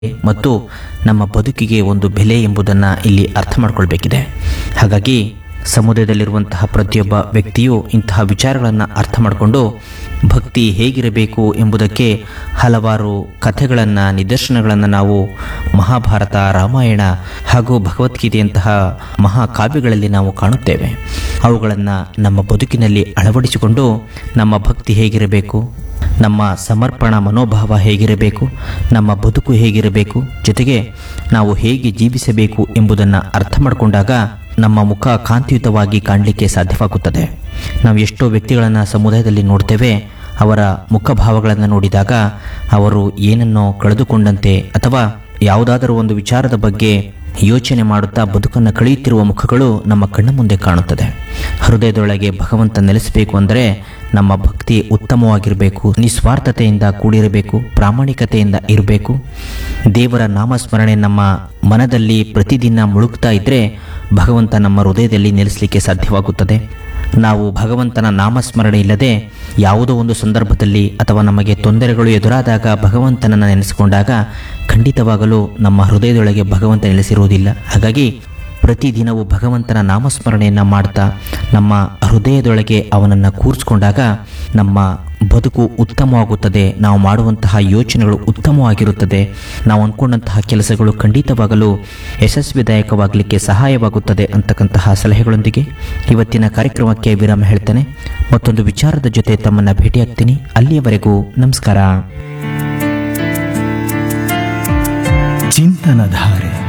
ಮತ್ತು ನಮ್ಮ ಬದುಕಿಗೆ ಒಂದು ಬೆಲೆ ಎಂಬುದನ್ನು ಇಲ್ಲಿ ಅರ್ಥ ಮಾಡ್ಕೊಳ್ಬೇಕಿದೆ. ಹಾಗಾಗಿ ಸಮುದಾಯದಲ್ಲಿರುವಂತಹ ಪ್ರತಿಯೊಬ್ಬ ವ್ಯಕ್ತಿಯು ಇಂತಹ ವಿಚಾರಗಳನ್ನು ಅರ್ಥ ಮಾಡಿಕೊಂಡು ಭಕ್ತಿ ಹೇಗಿರಬೇಕು ಎಂಬುದಕ್ಕೆ ಹಲವಾರು ಕಥೆಗಳನ್ನು, ನಿದರ್ಶನಗಳನ್ನು ನಾವು ಮಹಾಭಾರತ, ರಾಮಾಯಣ ಹಾಗೂ ಭಗವದ್ಗೀತೆಯಂತಹ ಮಹಾಕಾವ್ಯಗಳಲ್ಲಿ ನಾವು ಕಾಣುತ್ತೇವೆ. ಅವುಗಳನ್ನು ನಮ್ಮ ಬದುಕಿನಲ್ಲಿ ಅಳವಡಿಸಿಕೊಂಡು ನಮ್ಮ ಭಕ್ತಿ ಹೇಗಿರಬೇಕು, ನಮ್ಮ ಸಮರ್ಪಣಾ ಮನೋಭಾವ ಹೇಗಿರಬೇಕು, ನಮ್ಮ ಬದುಕು ಹೇಗಿರಬೇಕು, ಜೊತೆಗೆ ನಾವು ಹೇಗೆ ಜೀವಿಸಬೇಕು ಎಂಬುದನ್ನು ಅರ್ಥ ಮಾಡಿಕೊಂಡಾಗ ನಮ್ಮ ಮುಖ ಕಾಂತಿಯುತವಾಗಿ ಕಾಣಲಿಕ್ಕೆ ಸಾಧ್ಯವಾಗುತ್ತದೆ. ನಾವು ಎಷ್ಟೋ ವ್ಯಕ್ತಿಗಳನ್ನು ಸಮುದಾಯದಲ್ಲಿ ನೋಡ್ತೇವೆ. ಅವರ ಮುಖಭಾವಗಳನ್ನು ನೋಡಿದಾಗ ಅವರು ಏನನ್ನೋ ಕಳೆದುಕೊಂಡಂತೆ ಅಥವಾ ಯಾವುದಾದರೂ ಒಂದು ವಿಚಾರದ ಬಗ್ಗೆ ಯೋಚನೆ ಮಾಡುತ್ತಾ ಬದುಕನ್ನು ಕಳೆಯುತ್ತಿರುವ ಮುಖಗಳು ನಮ್ಮ ಕಣ್ಣ ಮುಂದೆ ಕಾಣುತ್ತದೆ. ಹೃದಯದೊಳಗೆ ಭಗವಂತ ನೆಲೆಸಬೇಕು ಅಂದರೆ ನಮ್ಮ ಭಕ್ತಿ ಉತ್ತಮವಾಗಿರಬೇಕು, ನಿಸ್ವಾರ್ಥತೆಯಿಂದ ಕೂಡಿರಬೇಕು, ಪ್ರಾಮಾಣಿಕತೆಯಿಂದ ಇರಬೇಕು. ದೇವರ ನಾಮಸ್ಮರಣೆ ನಮ್ಮ ಮನದಲ್ಲಿ ಪ್ರತಿದಿನ ಮುಳುಗ್ತಾ ಇದ್ದರೆ ಭಗವಂತ ನಮ್ಮ ಹೃದಯದಲ್ಲಿ ನೆಲೆಸಲಿಕ್ಕೆ ಸಾಧ್ಯವಾಗುತ್ತದೆ. ನಾವು ಭಗವಂತನ ನಾಮಸ್ಮರಣೆ ಇಲ್ಲದೆ ಯಾವುದೋ ಒಂದು ಸಂದರ್ಭದಲ್ಲಿ ಅಥವಾ ನಮಗೆ ತೊಂದರೆಗಳು ಎದುರಾದಾಗ ಭಗವಂತನನ್ನು ನೆನೆಸಿಕೊಂಡಾಗ ಖಂಡಿತವಾಗಲೂ ನಮ್ಮ ಹೃದಯದೊಳಗೆ ಭಗವಂತ ನೆಲೆಸಿರುವುದಿಲ್ಲ. ಹಾಗಾಗಿ ಪ್ರತಿದಿನವೂ ಭಗವಂತನ ನಾಮಸ್ಮರಣೆಯನ್ನು ಮಾಡ್ತಾ ನಮ್ಮ ಹೃದಯದೊಳಗೆ ಅವನನ್ನು ಕೂರಿಸ್ಕೊಂಡಾಗ ನಮ್ಮ ಬದುಕು ಉತ್ತಮವಾಗುತ್ತದೆ. ನಾವು ಮಾಡುವಂತಹ ಯೋಚನೆಗಳು ಉತ್ತಮವಾಗಿರುತ್ತದೆ. ನಾವು ಅಂದ್ಕೊಂಡಂತಹ ಕೆಲಸಗಳು ಖಂಡಿತವಾಗಲು ಯಶಸ್ವಿದಾಯಕವಾಗಲಿಕ್ಕೆ ಸಹಾಯವಾಗುತ್ತದೆ ಅಂತಕ್ಕಂತಹ ಸಲಹೆಗಳೊಂದಿಗೆ ಇವತ್ತಿನ ಕಾರ್ಯಕ್ರಮಕ್ಕೆ ವಿರಾಮ ಹೇಳ್ತೇನೆ. ಮತ್ತೊಂದು ವಿಚಾರದ ಜೊತೆ ತಮ್ಮನ್ನು ಭೇಟಿಯಾಗ್ತೀನಿ. ಅಲ್ಲಿಯವರೆಗೂ ನಮಸ್ಕಾರ. ಚಿಂತನಧಾರೆ